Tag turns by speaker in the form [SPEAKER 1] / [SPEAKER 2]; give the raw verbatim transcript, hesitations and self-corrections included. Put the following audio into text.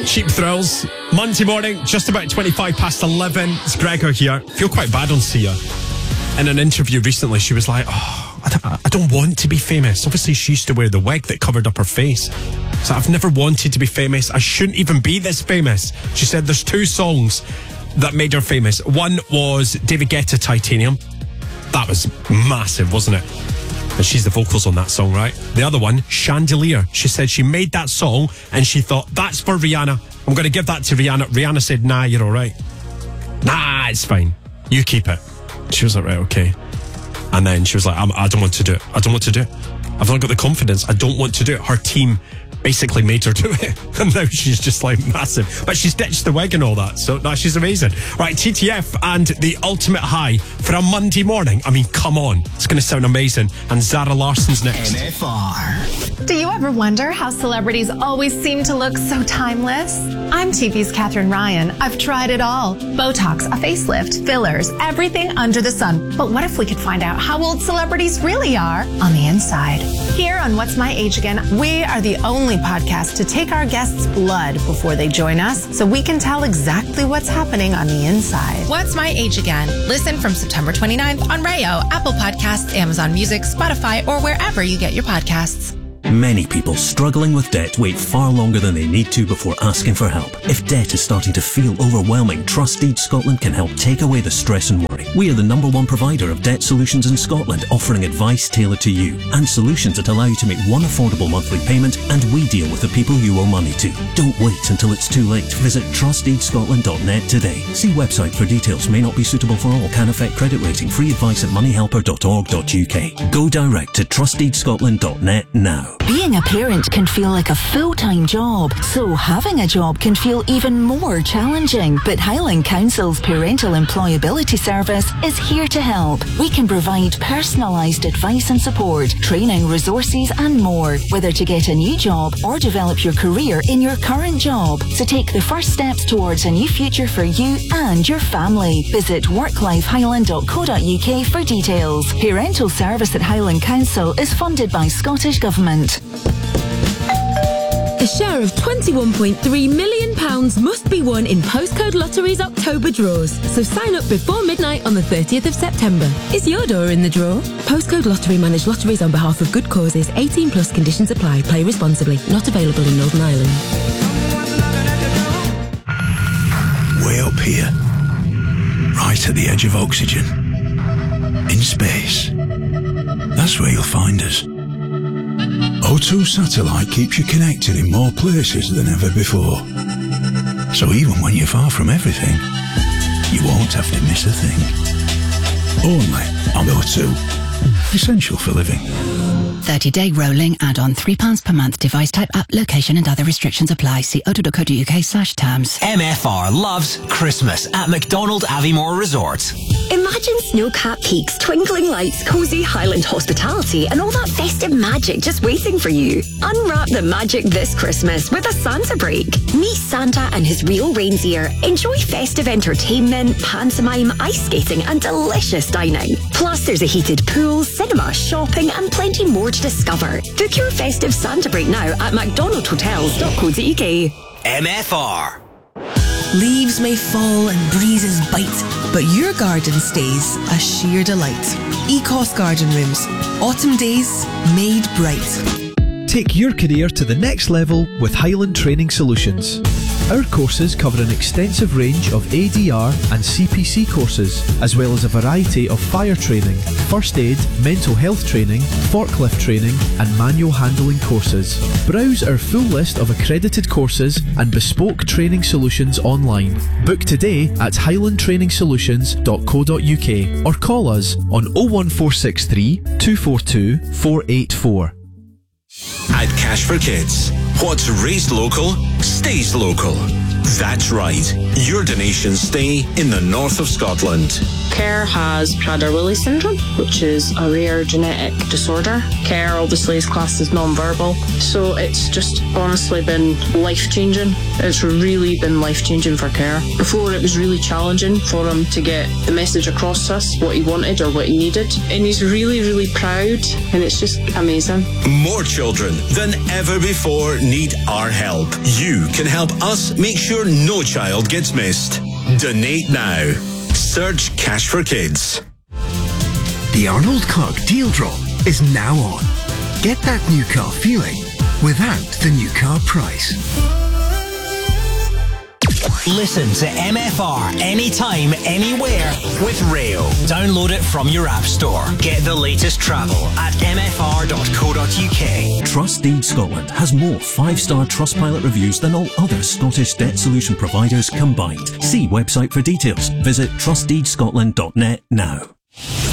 [SPEAKER 1] Cheap Thrills, Monday morning, just about twenty-five past eleven. It's Gregor here. Feel quite bad on Sia. In an interview recently, she was like, oh, I don't, I don't want to be famous. Obviously, she used to wear the wig that covered up her face. So I've never wanted to be famous. I shouldn't even be this famous. She said there's two songs that made her famous. One was David Guetta, Titanium. That was massive, wasn't it? And she's the vocals on that song, right? The other one, Chandelier. She said she made that song and she thought, that's for Rihanna. I'm going to give that to Rihanna. Rihanna said, nah, you're all right. Nah, it's fine. You keep it. She was like, right, okay. And then she was like, I'm, I don't want to do it. I don't want to do it. I've not got the confidence. I don't want to do it. Her team basically made her do it. And now she's just like massive. But she's ditched the wig and all that. So no, she's amazing. Right, T T F and The Ultimate High for a Monday morning. I mean, come on. It's going to sound amazing. And Zara Larson's next.
[SPEAKER 2] M F R.
[SPEAKER 3] Do you ever wonder how celebrities always seem to look so timeless? I'm T V's Catherine Ryan. I've tried it all. Botox, a facelift, fillers, everything under the sun. But what if we could find out how old celebrities really are on the inside? Here on What's My Age Again, we are the only podcast to take our guests' blood before they join us so we can tell exactly what's happening on the inside.
[SPEAKER 4] What's My Age Again? Listen from September twenty-ninth on Rayo, Apple Podcasts, Amazon Music, Spotify, or wherever you get your podcasts.
[SPEAKER 5] Many people struggling with debt wait far longer than they need to before asking for help. If debt is starting to feel overwhelming, Trustdeed Scotland can help take away the stress and worry. We are the number one provider of debt solutions in Scotland, offering advice tailored to you and solutions that allow you to make one affordable monthly payment, and we deal with the people you owe money to. Don't wait until it's too late. Visit trust deed scotland dot net today. See website for details. May not be suitable for all. Can affect credit rating. Free advice at money helper dot org dot U K. Go direct to trust deed scotland dot net now.
[SPEAKER 6] Being a parent can feel like a full-time job, so having a job can feel even more challenging. But Highland Council's Parental Employability Service is here to help. We can provide personalised advice and support, training, resources and more, whether to get a new job or develop your career in your current job. So take the first steps towards a new future for you and your family. Visit work life highland dot co dot U K for details. Parental service at Highland Council is funded by Scottish Government.
[SPEAKER 7] A share of twenty-one point three million pounds must be won in Postcode Lottery's October draws, so sign up before midnight on the thirtieth of September. Is your door in the draw? Postcode Lottery manage lotteries on behalf of good causes. eighteen plus conditions apply. Play responsibly. Not available in Northern Ireland.
[SPEAKER 2] Way up here, right at the edge of oxygen, in space. That's where you'll find us. O two Satellite keeps you connected in more places than ever before. So even when you're far from everything, you won't have to miss a thing. Only on O two. Essential for living.
[SPEAKER 8] thirty-day rolling add-on, three pounds per month. Device type, app, location and other restrictions apply. See o two dot co dot U K slash terms.
[SPEAKER 9] M F R loves Christmas at McDonald Aviemore Resort.
[SPEAKER 10] Imagine snow-capped peaks, twinkling lights, cosy Highland hospitality and all that festive magic just waiting for you. Unwrap the magic this Christmas with a Santa break. Meet Santa and his real reindeer. Enjoy festive entertainment, pantomime, ice skating and delicious dining. Plus there's a heated pool, cinema, shopping and plenty more to discover. Book your festive Santa break now at mcdonald hotels dot co dot U K.
[SPEAKER 9] M F R.
[SPEAKER 11] Leaves may fall and breezes bite, but your garden stays a sheer delight. Ecos Garden Rooms. Autumn days made bright.
[SPEAKER 12] Take your career to the next level with Highland Training Solutions. Our courses cover an extensive range of A D R and C P C courses, as well as a variety of fire training, first aid, mental health training, forklift training and manual handling courses. Browse our full list of accredited courses and bespoke training solutions online. Book today at highland training solutions dot co dot U K or call us on oh one four six three, two four two, four eight four.
[SPEAKER 13] At Cash for Kids, what's raised local, stays local. That's right, your donations stay in the north of Scotland.
[SPEAKER 14] Care has Prader-Willi syndrome, which is a rare genetic disorder. Care obviously is classed as non-verbal, so it's just honestly been life-changing. It's really been life-changing for Care. Before, it was really challenging for him to get the message across to us, what he wanted or what he needed, and he's really, really proud, and it's just amazing.
[SPEAKER 13] More children than ever before need our help. You can help us make sure no child gets missed. Donate now. Search Cash for Kids.
[SPEAKER 15] The Arnold Clark deal drop is now on. Get that new car feeling without the new car price.
[SPEAKER 9] Listen to M F R anytime, anywhere with Rayo. Download it from your app store. Get the latest travel at m f r dot co dot u k.
[SPEAKER 5] Trustdeed Scotland has more five-star Trustpilot reviews than all other Scottish debt solution providers combined. See website for details. Visit trustdeed scotland dot net now.